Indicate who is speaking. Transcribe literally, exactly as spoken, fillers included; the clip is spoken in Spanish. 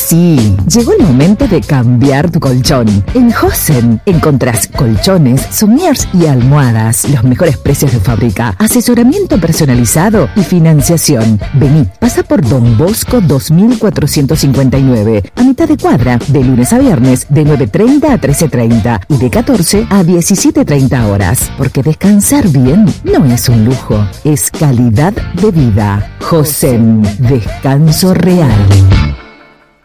Speaker 1: Sí, llegó el momento de cambiar tu colchón. En Hosen encontrás colchones, somiers y almohadas. Los mejores precios de fábrica, asesoramiento personalizado y financiación. Vení, pasa por Don Bosco dos mil cuatrocientos cincuenta y nueve, a mitad de cuadra, de lunes a viernes, de nueve treinta a trece treinta y de catorce a diecisiete treinta horas. Porque descansar bien no es un lujo, es calidad de vida. Hosen, descanso real.